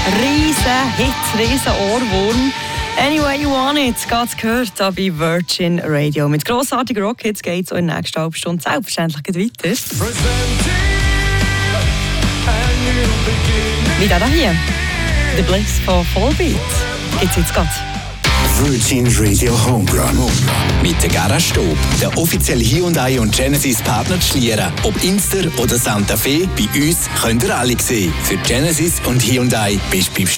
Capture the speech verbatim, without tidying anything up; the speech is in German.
Riesen Hit, riesen Ohrwurm. Anyway You Want It, geht's gehört hier bei Virgin Radio. Mit grossartigen Rockhits geht es in der nächsten halben Stunde selbstverständlich weiter. Wie der hier, The Bliss von Volbeat, gibt's jetzt gerade. Virgin Radio Homerun. Mit der Garage Stub, der offizielle Hyundai und Genesis Partner zu Schlieren. Ob Inster oder Santa Fe, bei uns könnt ihr alle sehen. Für Genesis und Hyundai bist du beim